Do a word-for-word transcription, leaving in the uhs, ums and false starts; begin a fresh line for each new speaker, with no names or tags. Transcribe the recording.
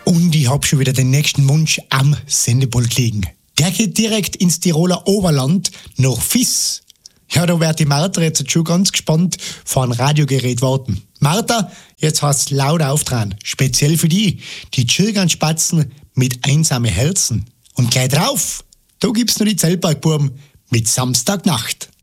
Und ich hab schon wieder den nächsten Wunsch am Sendepult liegen. Der geht direkt ins Tiroler Oberland, nach Fiss. Ja, da wird die Martha jetzt schon ganz gespannt vor ein Radiogerät warten. Martha, jetzt hast du laut auftragen. Speziell für die, die Tschirganspatzen mit einsame Herzen. Und gleich drauf, da gibt's noch die Zeltbergbuben mit Samstagnacht.